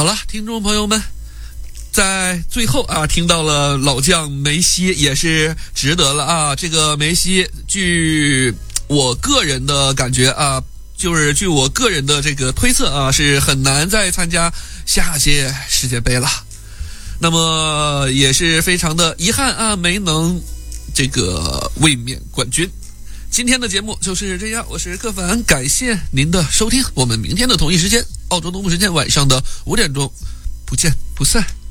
好了，听众朋友们，在最后啊，听到了老将梅西，也是值得了啊。这个梅西，据我个人的感觉啊，就是据我个人的这个推测啊，是很难再参加下届世界杯了。那么也是非常的遗憾啊，没能这个卫冕冠军。今天的节目就是这样，我是柯凡，感谢您的收听，我们明天的同一时间，澳洲东部时间晚上的5点钟，不见不散。